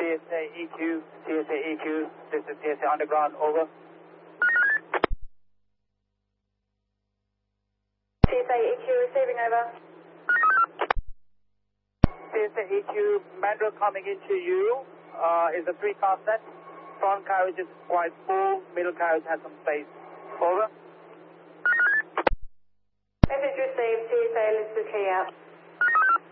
TSA EQ, TSA EQ, this is TSA Underground, over. TSA EQ receiving, over. TSA EQ, Mandra coming into you, is a 3-car set. Front carriage is quite full, middle carriage has some space. Over. Message received, TSA Elizabeth Key out.